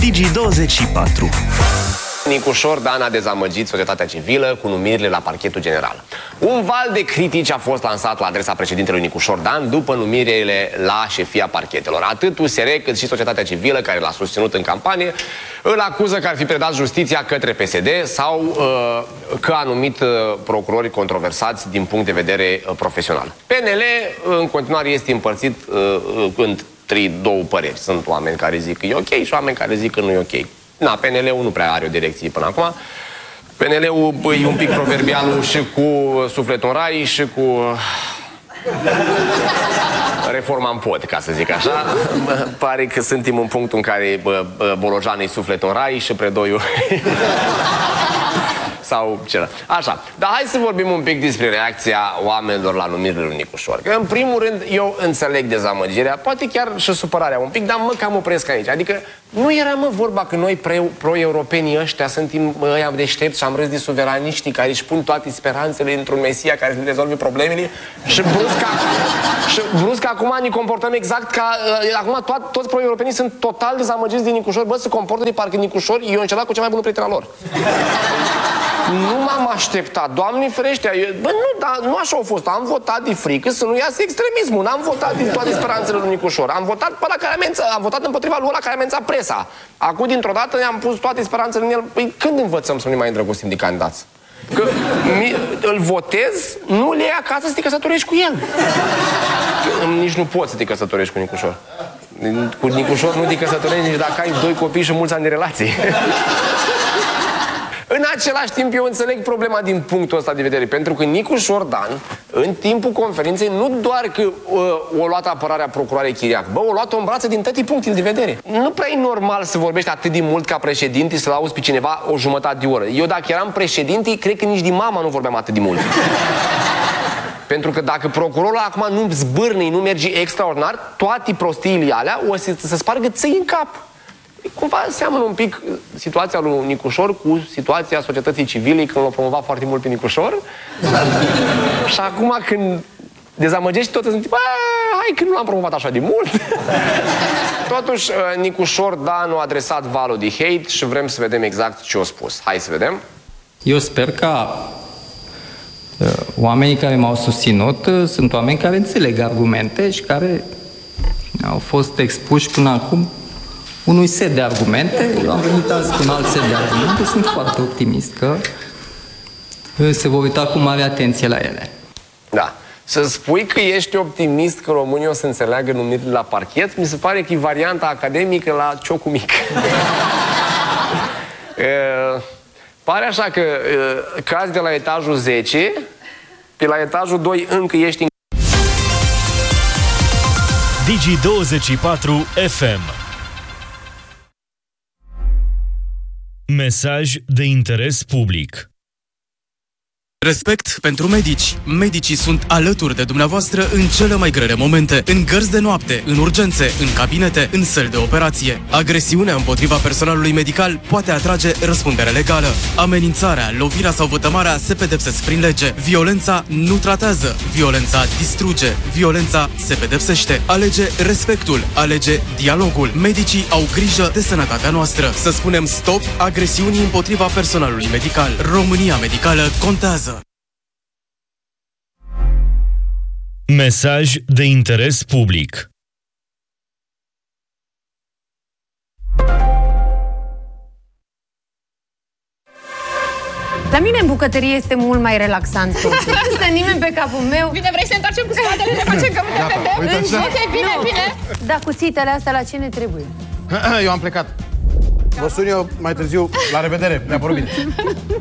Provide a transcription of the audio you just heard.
Digi24. Nicușor Dan a dezamăgit societatea civilă cu numirile la parchetul general. Un val de critici a fost lansat la adresa președintelui Nicușor Dan după numirile la șefia parchetelor. Atât USR cât și societatea civilă care l-a susținut în campanie îl acuză că ar fi predat justiția către PSD sau că a numit procurori controversați din punct de vedere profesional. PNL în continuare este împărțit între două păreri. Sunt oameni care zic că e ok și oameni care zic că nu e ok. Na, PNL-ul nu prea are o direcție până acum. PNL-ul e un pic proverbialul și cu sufletul în rai și cu reforma în pod, ca să zic așa. Pare că suntem în punctul în care Bolojan e sufletul în rai și Predoiu sau ceva. Așa. Dar hai să vorbim un pic despre reacția oamenilor la numirile lui Nicușor. Că în primul rând eu înțeleg dezamăgirea, poate chiar și supărarea un pic, dar mă cam opresc aici. Adică nu era vorba că noi pro-europenii ăștia suntem ăia deștepți și am râs de suveraniștii care își pun toate speranțele într-un Mesia care să le rezolve problemele și brusc acum ne comportăm exact ca acum toți pro-europenii sunt total dezamăgiți de Nicușor. Bă, se comportă de parcă Nicușor e încercat cu cea mai bună prietenă lor. Nu m-am așteptat, Doamne ferește. Bă, nu, dar nu așa a fost. Am votat de frică să nu iasă extremismul. N-am votat din toate speranțele lui Nicușor. Am votat pe la care am votat împotriva lui ăla care amenința presa. Acum, dintr-o dată, ne-am pus toate speranțele în el. Păi, când învățăm să nu ne mai îndrăgostim de candidați? Că îl votez, nu le iei acasă să te căsătorești cu el. Că, nici nu poți să te căsătorești cu Nicușor. Cu Nicușor nu te căsătorești nici dacă ai 2 copii și mulți ani de relație. În același timp, eu înțeleg problema din punctul ăsta de vedere, pentru că Nicușor Dan, în timpul conferinței, nu doar că o luat apărarea procuroarei Chiriac, bă, o luat-o în brațe din toate punctele de vedere. Nu prea e normal să vorbești atât de mult ca președinte, să-l auzi pe cineva o jumătate de oră. Eu, dacă eram președinte, cred că nici din mama nu vorbeam atât de mult. Pentru că dacă procurorul acum nu zbârnă, nu merge extraordinar, toate prostiile alea o să se spargă țăi în cap. Cumva seamănă un pic situația lui Nicușor cu situația societății civile când l-a promovat foarte mult pe Nicușor. Și acum când dezamăgești tot, sunt hai că nu l-am promovat așa de mult. Totuși, Nicușor Dan a adresat valul de hate și vrem să vedem exact ce a spus. Hai să vedem. Eu sper ca oamenii care m-au susținut sunt oameni care înțeleg argumente și care au fost expuși până acum unui set de argumente. Eu am venit azi cu un alt set de argumente. Sunt foarte optimist că se vor uita cu mare atenție la ele. Da. Să spui că ești optimist că românii o să înțeleagă numirile la parchet, mi se pare că e varianta academică la ciocul mic. Pare așa că cazi de la etajul 10, pe la etajul 2 încă ești în... Digi24 FM. Mesaj de interes public. Respect pentru medici. Medicii sunt alături de dumneavoastră în cele mai grele momente, în gărzi de noapte, în urgențe, în cabinete, în săli de operație. Agresiunea împotriva personalului medical poate atrage răspundere legală. Amenințarea, lovirea sau vătămarea se pedepsesc prin lege. Violența nu tratează. Violența distruge. Violența se pedepsește. Alege respectul. Alege dialogul. Medicii au grijă de sănătatea noastră. Să spunem stop agresiunii împotriva personalului medical. România medicală contează. Mesaj de interes public. La mine în bucătărie este mult mai relaxant. Nu stă nimeni pe capul meu. Bine, vrei să întoarcem cu spatele, ne facem că nu te vedem? Ok, bine, bine. Dar cuțitele astea la ce ne trebuie? Eu am plecat. Vă sun eu mai târziu. La revedere, ne-a vorbit.